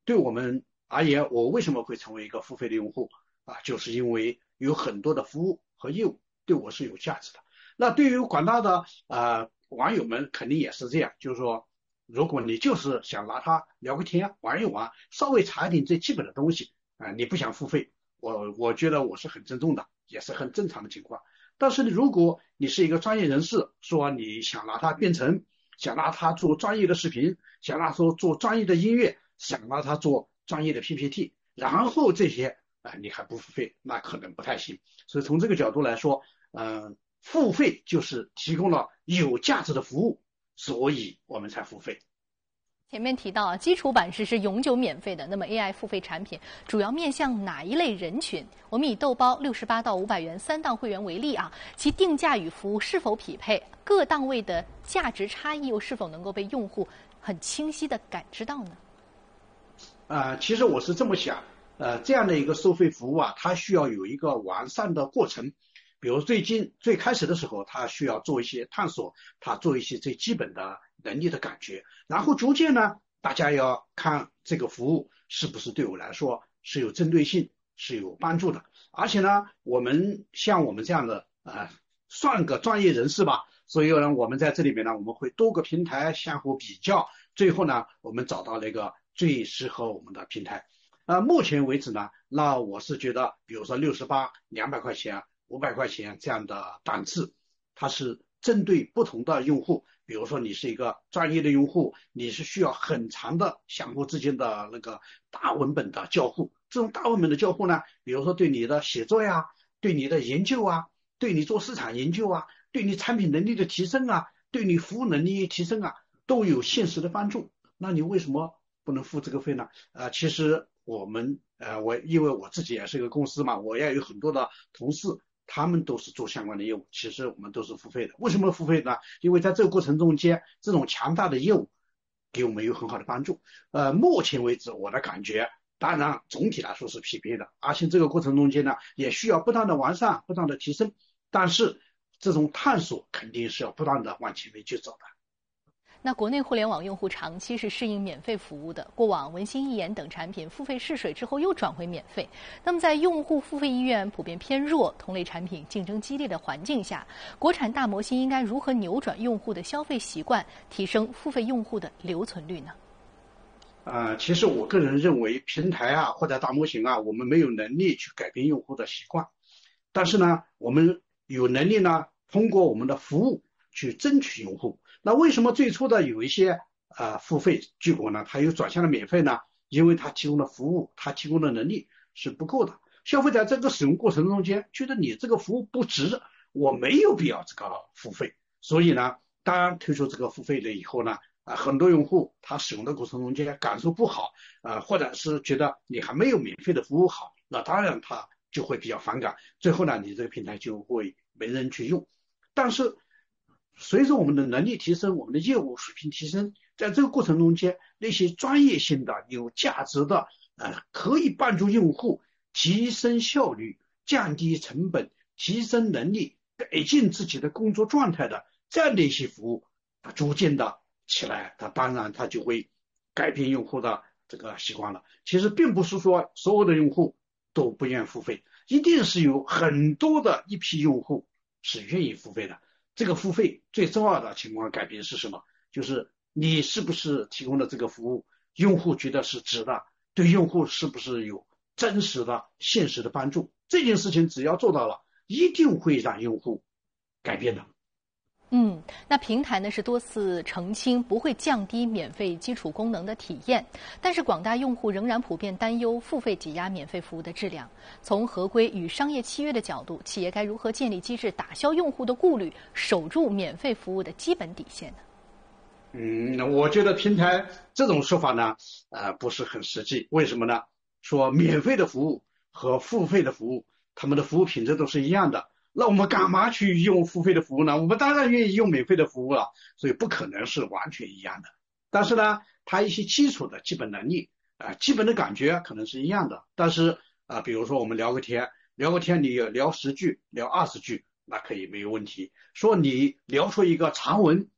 对我们而言，我为什么会成为一个付费的用户啊？就是因为有很多的服务和业务对我是有价值的。那对于广大的网友们肯定也是这样，就是说，如果你就是想拿它聊个天、玩一玩，稍微查一点最基本的东西你不想付费，我觉得我是很尊重的，也是很正常的情况。但是如果你是一个专业人士，说你想拿它变成，想拿它做专业的视频，想拿它做专业的音乐，想拿它做专业的 PPT，然后这些你还不付费，那可能不太行。所以从这个角度来说，付费就是提供了有价值的服务，所以我们才付费。 前面提到基础版是永久免费的，那么 AI 付费产品主要面向哪一类人群？我们以豆包68到500元3档会员为例其定价与服务是否匹配，各档位的价值差异又是否能够被用户很清晰地感知到呢？ 其实我是这么想，这样的一个收费服务它需要有一个完善的过程。比如最开始的时候，它需要做一些探索，它做一些最基本的能力的感觉，然后逐渐呢，大家要看这个服务是不是对我来说是有针对性、是有帮助的。而且呢，像我们这样的算个专业人士吧，所以呢，我们在这里面呢，我们会多个平台相互比较，最后呢，我们找到那个最适合我们的平台。目前为止呢，那我是觉得，比如说68、200块钱、500块钱这样的档次，它是针对不同的用户。比如说你是一个专业的用户，你是需要很长的相互之间的那个大文本的交互。这种大文本的交互呢，比如说对你的写作呀，对你的研究对你做市场研究对你产品能力的提升对你服务能力提升都有现实的帮助。那你为什么不能付这个费呢？其实因为我自己也是一个公司嘛，我也有很多的同事，他们都是做相关的业务，其实我们都是付费的。为什么付费呢？因为在这个过程中间，这种强大的业务给我们有很好的帮助。目前为止我的感觉，当然总体来说是匹配的，而且这个过程中间呢，也需要不断的完善、不断的提升。但是这种探索肯定是要不断的往前面去走的。 那国内互联网用户长期是适应免费服务的，过往文心一言等产品付费试水之后又转回免费。那么在用户付费意愿普遍偏弱、同类产品竞争激烈的环境下，国产大模型应该如何扭转用户的消费习惯，提升付费用户的留存率呢？ 其实我个人认为，平台或者大模型我们没有能力去改变用户的习惯，但是呢，我们有能力呢，通过我们的服务去争取用户。那为什么最初的有一些付费结果呢，它又转向了免费呢？因为它提供的服务，它提供的能力是不够的。消费者这个使用过程中间觉得你这个服务不值，我没有必要这个付费。所以呢，当推出这个付费了以后呢，很多用户他使用的过程中间感受不好，或者是觉得你还没有免费的服务好，那当然他就会比较反感，最后呢，你这个平台就会没人去用。但是随着我们的能力提升，我们的业务水平提升，在这个过程中间，那些专业性的、有价值的，可以帮助用户提升效率、降低成本、提升能力、改进自己的工作状态的这样的一些服务，它逐渐的起来，当然它就会改变用户的这个习惯了。其实并不是说所有的用户都不愿付费，一定是有很多的一批用户是愿意付费的。这个付费最重要的情况改变是什么？就是你是不是提供的这个服务，用户觉得是值的，对用户是不是有真实的、现实的帮助？这件事情只要做到了，一定会让用户改变的。 那平台呢是多次澄清不会降低免费基础功能的体验，但是广大用户仍然普遍担忧付费挤压免费服务的质量。从合规与商业契约的角度，企业该如何建立机制打消用户的顾虑，守住免费服务的基本底线呢？ 我觉得平台这种说法呢，不是很实际。为什么呢？说免费的服务和付费的服务，他们的服务品质都是一样的。那我们干嘛去用付费的服务呢？我们当然愿意用免费的服务了，所以不可能是完全一样的。但是呢，它一些基础的基本能力基本的感觉可能是一样的。但是比如说我们聊个天，你聊10句、聊20句，那可以没有问题。说你聊出一个长文，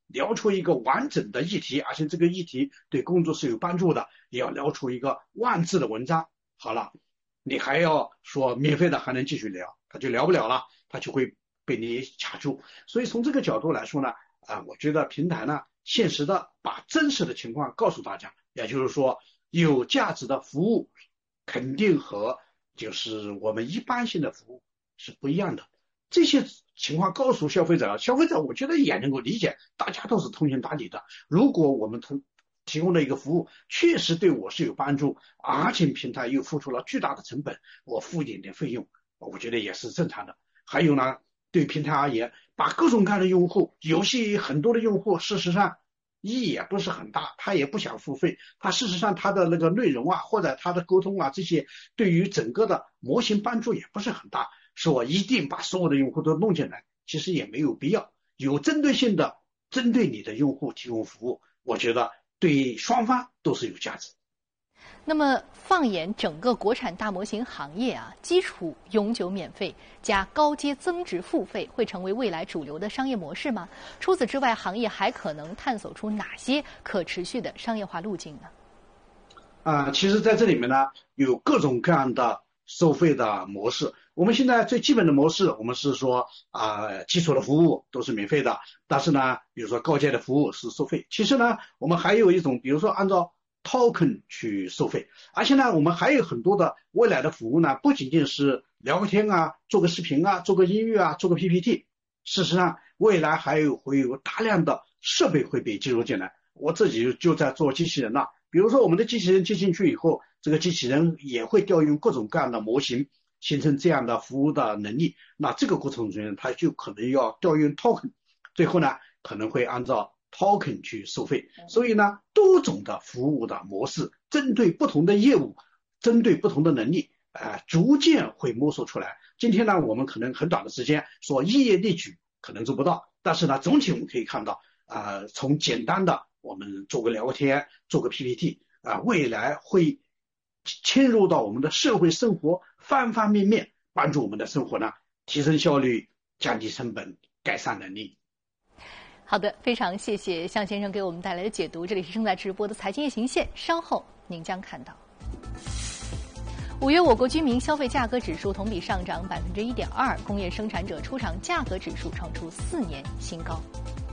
聊出一个完整的议题，而且这个议题对工作是有帮助的，也要聊出一个万字的文章。好了，你还要说免费的还能继续聊，他就聊不了了，他就会被你卡住。所以从这个角度来说呢，我觉得平台呢，现实的把真实的情况告诉大家，也就是说，有价值的服务肯定和就是我们一般性的服务是不一样的。这些情况告诉消费者，消费者我觉得也能够理解，大家都是通情达理的。如果我们提供的一个服务确实对我是有帮助，而且平台又付出了巨大的成本，我付一点点费用，我觉得也是正常的。还有呢，对平台而言，把各种各样的用户，有些很多的用户，事实上意义也不是很大，他也不想付费，他事实上他的那个内容啊，或者他的沟通啊，这些对于整个的模型帮助也不是很大。说一定把所有的用户都弄进来，其实也没有必要。有针对性的针对你的用户提供服务，我觉得对双方都是有价值。 那么，放眼整个国产大模型行业啊，基础永久免费加高阶增值付费会成为未来主流的商业模式吗？除此之外，行业还可能探索出哪些可持续的商业化路径呢？ 其实在这里面呢，有各种各样的收费的模式。我们现在最基本的模式，我们是说基础的服务都是免费的，但是呢，比如说高阶的服务是收费。其实呢，我们还有一种，比如说按照 token 去收费，而且呢，我们还有很多的未来的服务呢，不仅仅是聊个天啊，做个视频啊，做个音乐啊，做个 PPT。事实上，未来会有大量的设备会被进入进来。我自己就在做机器人了，比如说我们的机器人接进去以后，这个机器人也会调用各种各样的模型，形成这样的服务的能力。那这个过程中，它就可能要调用 token， 最后呢可能会按照 token 去收费。所以呢，多种的服务的模式，针对不同的业务，针对不同的能力，逐渐会摸索出来。今天呢，我们可能很短的时间说一夜列举可能做不到，但是呢，总体我们可以看到，从简单的我们做个聊天，做个 PPT，未来会嵌入到我们的社会生活方方面面，帮助我们的生活呢提升效率、降低成本、改善能力。 好的，非常谢谢向先生给我们带来的解读。这里是正在直播的财经夜行线，稍后您将看到。5月，我国居民消费价格指数同比上涨1.2%，工业生产者出厂价格指数创出4年新高。